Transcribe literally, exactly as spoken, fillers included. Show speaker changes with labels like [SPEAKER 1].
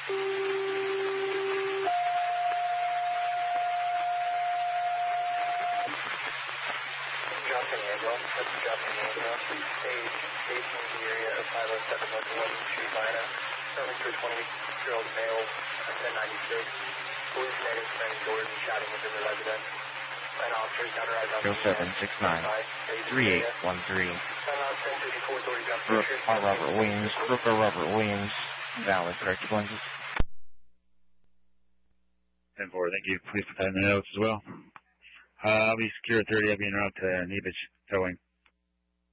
[SPEAKER 1] Dropping Angela. That's dropping Angela. Stage station in the area of five oh seven North one Street, Atlanta. Serving to a twenty-year-old male at ten ninety-six. Hallucinating, slamming doors and shouting within the residence. An officer counterized on
[SPEAKER 2] zero seven six nine three eight one three. Brooke R. Robert Williams. Brooke R. Robert Williams. Valid corrective lenses.
[SPEAKER 3] ten four, thank you. Please put that in the notes as well. Uh, I'll be secure thirty. I'll be en route to Nevich towing.